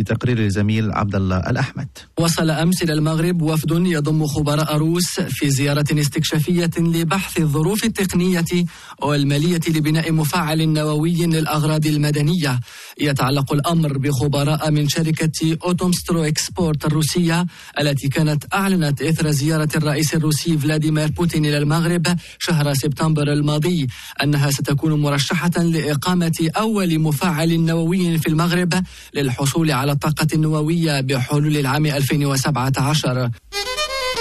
في تقرير الزميل عبد الله الأحمد. وصل أمس إلى المغرب وفد يضم خبراء روس في زيارة استكشافية لبحث الظروف التقنية والمالية لبناء مفاعل نووي للأغراض المدنية. يتعلق الأمر بخبراء من شركة أوتومسترو إكسبورت الروسية التي كانت أعلنت إثر زيارة الرئيس الروسي فلاديمير بوتين إلى المغرب شهر سبتمبر الماضي أنها ستكون مرشحة لإقامة أول مفاعل نووي في المغرب للحصول على الطاقة النووية بحلول العام 2017.